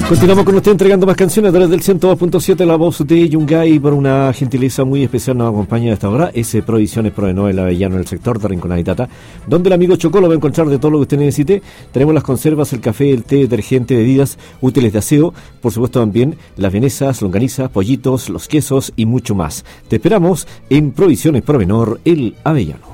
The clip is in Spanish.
Continuamos con usted entregando más canciones a través del 102.7. La voz de Yungay, por una gentileza muy especial, nos acompaña a esta hora Provisiones Provenor, el Avellano, en el sector de Rinconada y Tata, donde el amigo Chocó lo va a encontrar de todo lo que usted necesite. Tenemos las conservas, el café, el té, detergente, bebidas, útiles de aseo, por supuesto también las vienesas, longanizas, pollitos, los quesos y mucho más. Te esperamos en Provisiones Provenor, el Avellano.